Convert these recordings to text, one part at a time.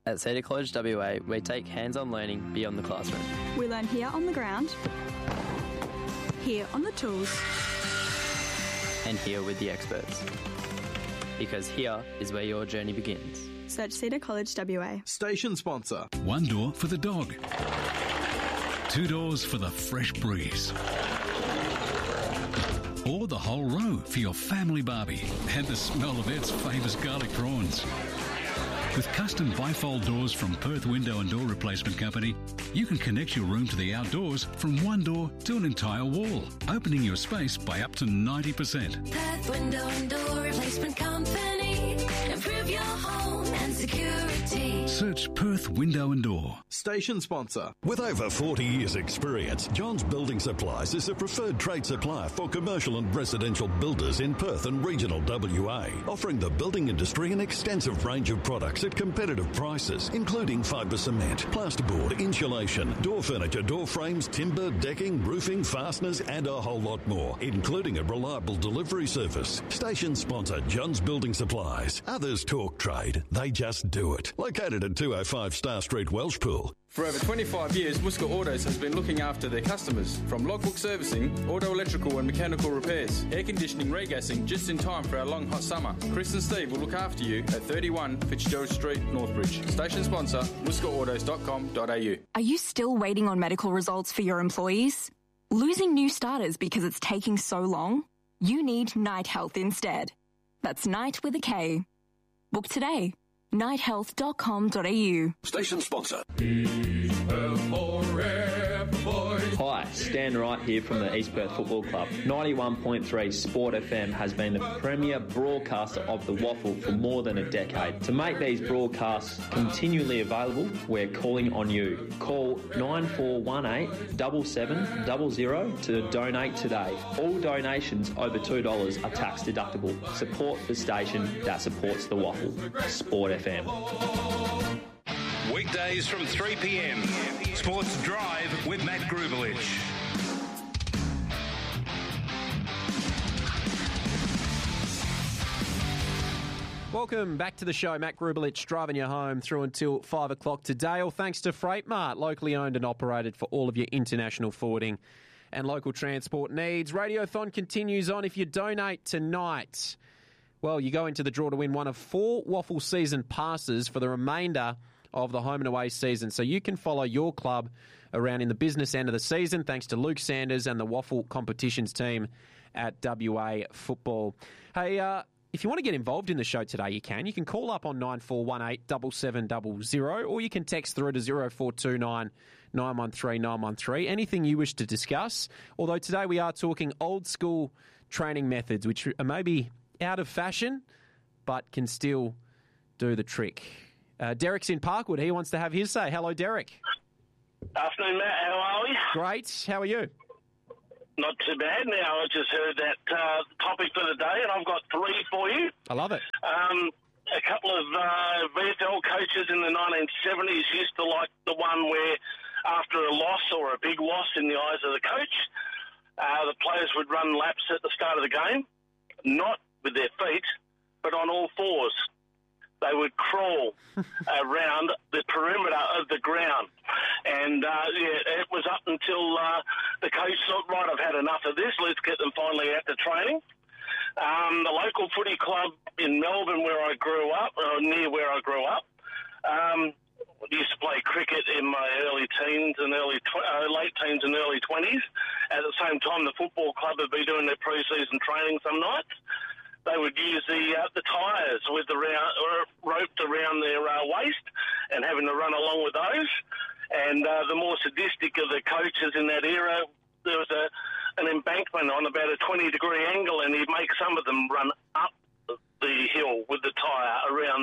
At Cedar College WA, we take hands-on learning beyond the classroom. We learn here on the ground, here on the tools, and here with the experts. Because here is where your journey begins. Search Cedar College WA. Station sponsor. One door for the dog. Two doors for the fresh breeze. Or the whole row for your family barbie and the smell of Ed's famous garlic prawns. With custom bifold doors from Perth Window and Door Replacement Company, you can connect your room to the outdoors from one door to an entire wall, opening your space by up to 90%. Perth Window and Door Replacement Company. Improve your home and security. Search Perth Window and Door. Station sponsor. With over 40 years' experience, John's Building Supplies is a preferred trade supplier for commercial and residential builders in Perth and regional WA, offering the building industry an extensive range of products at competitive prices, including fibre cement, plasterboard, insulation, door furniture, door frames, timber, decking, roofing, fasteners, and a whole lot more, including a reliable delivery service. Station sponsor John's Building Supplies. Others talk trade, they just do it. Located at 205 Star Street, Welshpool. For over 25 years, Muska Autos has been looking after their customers. From logbook servicing, auto electrical and mechanical repairs, air conditioning, regassing, just in time for our long hot summer. Chris and Steve will look after you at 31 Fitzgerald Street, Northbridge. Station sponsor, muskaautos.com.au. Are you still waiting on medical results for your employees? Losing new starters because it's taking so long? You need Night Health instead. That's Night with a K. Book today. nighthealth.com.au. Station sponsor. Hi, Stan Wright here from the East Perth Football Club. 91.3 Sport FM has been the premier broadcaster of the Waffle for more than a decade. To make these broadcasts continually available, we're calling on you. Call 9418 7700 to donate today. All donations over $2 are tax deductible. Support the station that supports the Waffle. Sport FM. Weekdays from 3 p.m. Sports Drive with Matt Grubelich. Welcome back to the show. Matt Grubelich driving you home through until 5 o'clock today. All thanks to Freight Mart, locally owned and operated for all of your international forwarding and local transport needs. Radiothon continues on. If you donate tonight, well, you go into the draw to win one of 4 Waffle season passes for the remainder of the home and away season. So you can follow your club around in the business end of the season thanks to Luke Sanders and the Waffle competitions team at WA Football. Hey, if you want to get involved in the show today, you can. You can call up on 9418 7700 or you can text through to 0429 913 913. Anything you wish to discuss. Although today we are talking old school training methods, which are maybe out of fashion, but can still do the trick. Derek's in Parkwood. He wants to have his say. Hello, Derek. Afternoon, Matt. How are we? Great. How are you? Not too bad. Now, I just heard that topic for the day, and I've got 3 for you. I love it. A couple of VFL coaches in the 1970s used to like the one where after a loss or a big loss in the eyes of the coach, the players would run laps at the start of the game, not with their feet, but on all fours. They would crawl around the perimeter of the ground. And, it was up until the coach thought, right, I've had enough of this. Let's get them finally out to training. The local footy club in Melbourne where I grew up, or near where I grew up, used to play cricket in my early teens and late teens and early 20s. At the same time, the football club would be doing their pre-season training some nights. They would use the tyres with the roped around their waist and having to run along with those. And the more sadistic of the coaches in that era, there was an embankment on about a 20-degree angle, and he'd make some of them run up the hill with the tyre around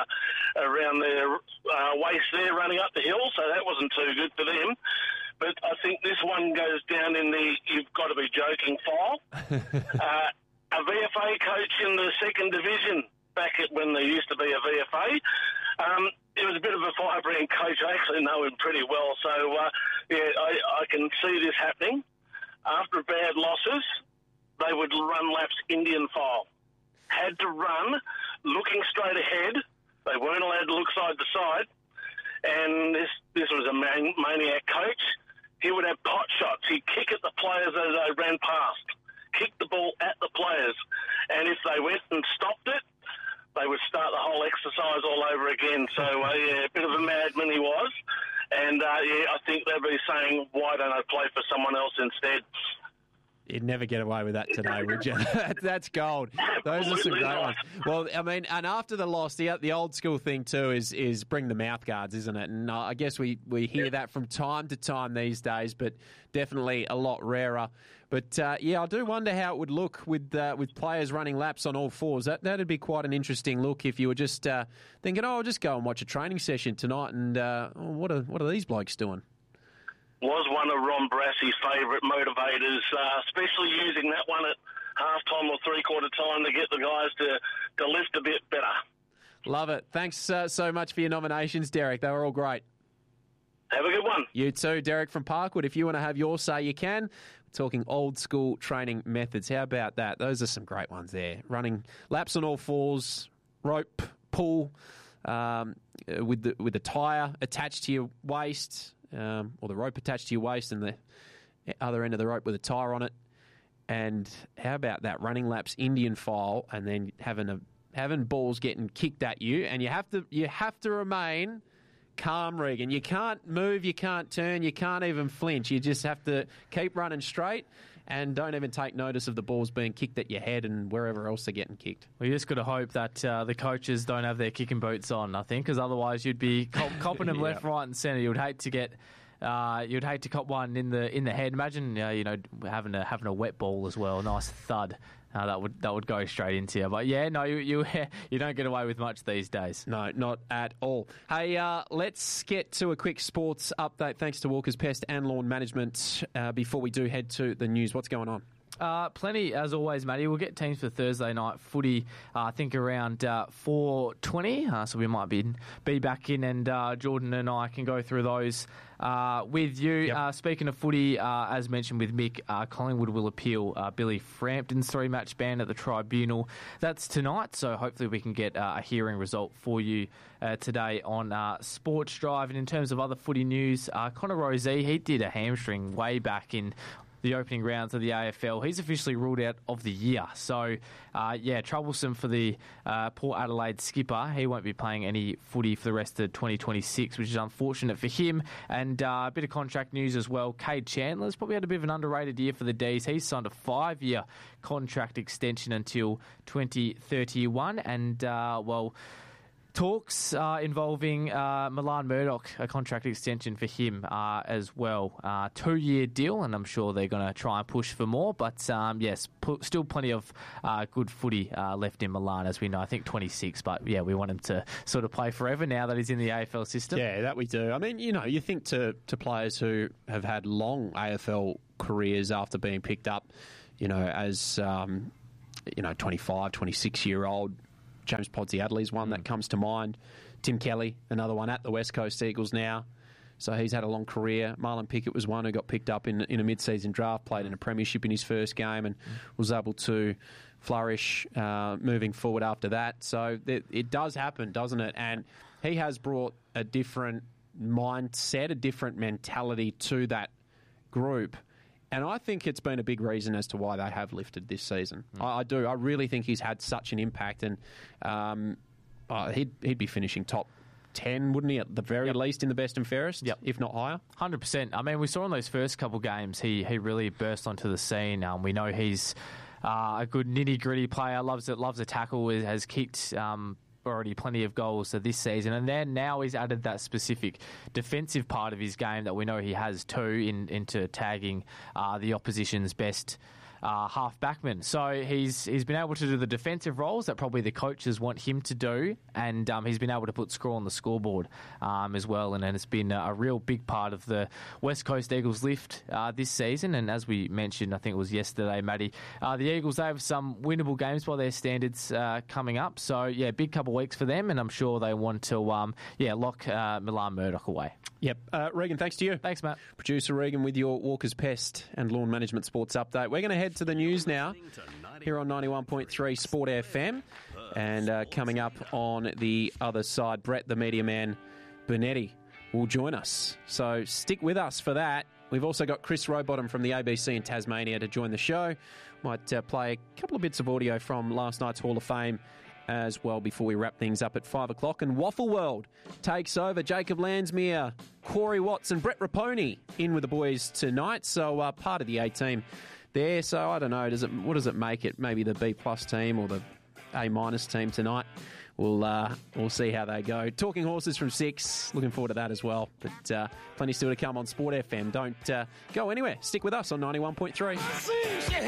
their waist there, running up the hill. So that wasn't too good for them. But I think this one goes down in the you've got to be joking file. A VFA coach in the second division back when there used to be a VFA. He was a bit of a firebrand coach. I actually know him pretty well. So, I can see this happening. After bad losses, they would run laps Indian file. Had to run looking straight ahead. They weren't allowed to look side to side. and this was a maniac coach. He would have pot shots. He'd kick at the players as they ran past, kick the ball at the players, and if they went and stopped it, they would start the whole exercise all over again. So, a bit of a madman he was. And, I think they'd be saying, why don't I play for someone else instead? You'd never get away with that today, would you? That's gold. Those are some great ones. Well, I mean, and after the loss, the old school thing too is bring the mouth guards, isn't it? And I guess we hear that from time to time these days, but definitely a lot rarer. But I do wonder how it would look with players running laps on all fours. That'd be quite an interesting look if you were just thinking, I'll just go and watch a training session tonight, and what are these blokes doing? Was one of Ron Brassey's favourite motivators, especially using that one at half-time or three-quarter time to get the guys to lift a bit better. Love it. Thanks so much for your nominations, Derek. They were all great. Have a good one. You too, Derek from Parkwood. If you want to have your say, you can. We're talking old-school training methods. How about that? Those are some great ones there. Running laps on all fours, rope, pull, with the tyre attached to your waist, or the rope attached to your waist and the other end of the rope with a tyre on it. And how about that? Running laps Indian file and then having balls getting kicked at you, and you have to remain calm, Regan. You can't move, you can't turn, you can't even flinch. You just have to keep running straight and don't even take notice of the balls being kicked at your head and wherever else they're getting kicked. Well, you just got to hope that the coaches don't have their kicking boots on, I think, because otherwise you'd be copping them left, right and centre. You'd hate to get... you'd hate to cop one in the head. Imagine having a wet ball as well, a nice thud. That would go straight into you. But no, you don't get away with much these days. No, not at all. Hey, let's get to a quick sports update. Thanks to Walker's Pest and Lawn Management. Before we do head to the news, what's going on? Plenty, as always, Matty. We'll get teams for Thursday night footy, I think around 4:20. So we might be back in, and Jordan and I can go through those with you. Yep. Speaking of footy, as mentioned with Mick, Collingwood will appeal Billy Frampton's 3-match ban at the tribunal. That's tonight, so hopefully we can get a hearing result for you today on Sports Drive. And in terms of other footy news, Connor Rozee, he did a hamstring way back in the opening rounds of the AFL. He's officially ruled out of the year. So, troublesome for the Port Adelaide skipper. He won't be playing any footy for the rest of 2026, which is unfortunate for him. And a bit of contract news as well. Cade Chandler's probably had a bit of an underrated year for the D's. He's signed a 5-year contract extension until 2031. And, talks involving Milan Murdoch, a contract extension for him as well. 2-year deal, and I'm sure they're going to try and push for more. But, still plenty of good footy left in Milan, as we know. I think 26, but, we want him to sort of play forever now that he's in the AFL system. Yeah, that we do. I mean, you think to players who have had long AFL careers after being picked up, as, 25, 26-year-old, James Podsiadly's one that comes to mind. Tim Kelly, another one at the West Coast Eagles now. So he's had a long career. Marlon Pickett was one who got picked up in a mid-season draft, played in a premiership in his first game and was able to flourish moving forward after that. So it does happen, doesn't it? And he has brought a different mindset, a different mentality to that group. And I think it's been a big reason as to why they have lifted this season. I do. I really think he's had such an impact, and he'd be finishing top 10, wouldn't he, at the very least in the best and fairest, if not higher? 100%. I mean, we saw in those first couple games, he really burst onto the scene. We know he's a good nitty-gritty player, loves a tackle, has kicked... already plenty of goals this season, and then now he's added that specific defensive part of his game that we know he has too into tagging the opposition's best half-backman. So he's been able to do the defensive roles that probably the coaches want him to do, and he's been able to put score on the scoreboard as well, and it's been a real big part of the West Coast Eagles lift this season. And as we mentioned, I think it was yesterday, Matty, the Eagles, they have some winnable games by their standards coming up. So, big couple of weeks for them, and I'm sure they want to lock Milan Murdoch away. Yep. Regan, thanks to you. Thanks, Matt. Producer Regan with your Walker's Pest and Lawn Management Sports Update. We're going to head to the news now here on 91.3 Sport FM. And coming up on the other side, Brett, the media man, Bonetti, will join us. So stick with us for that. We've also got Chris Rowbottom from the ABC in Tasmania to join the show. Might play a couple of bits of audio from last night's Hall of Fame as well before we wrap things up at 5 o'clock. And Waffle World takes over. Jacob Landsmere, Corey Watts and Brett Raponi in with the boys tonight. So part of the A team there. So I don't know, what does it make it? Maybe the B+ team or the A- team tonight. We'll see how they go. Talking Horses from 6. Looking forward to that as well. But plenty still to come on Sport FM. Don't go anywhere. Stick with us on 91.3.